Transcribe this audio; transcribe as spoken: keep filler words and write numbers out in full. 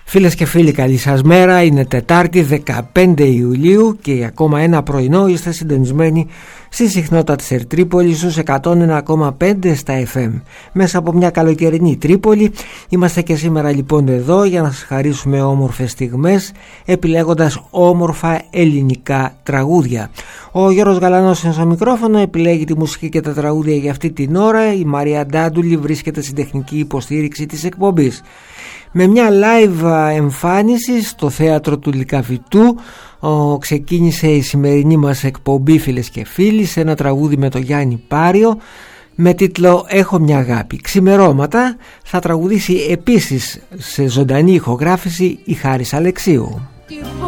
Φίλες και φίλοι, καλή σας μέρα. Είναι Τετάρτη δεκαπέντε Ιουλίου και ακόμα ένα πρωινό είστε συντονισμένοι στη συχνότητα της Ερτρίπολης στους εκατόν ένα κόμμα πέντε στα εφ εμ. Μέσα από μια καλοκαιρινή Τρίπολη είμαστε και σήμερα λοιπόν εδώ για να σας χαρίσουμε όμορφες στιγμές επιλέγοντας όμορφα ελληνικά τραγούδια. Ο Γιώργος Γαλανός είναι στο μικρόφωνο, επιλέγει τη μουσική και τα τραγούδια για αυτή την ώρα. Η Μαρία Ντάντουλη βρίσκεται στην τεχνική υποστήριξη της εκπομπής. Με μια live εμφάνιση στο θέατρο του Λυκαβητού ο, ξεκίνησε η σημερινή μας εκπομπή, φίλες και φίλοι, σε ένα τραγούδι με τον Γιάννη Πάριο με τίτλο «Έχω μια αγάπη». Ξημερώματα θα τραγουδήσει επίσης σε ζωντανή ηχογράφηση η Χάρης Αλεξίου.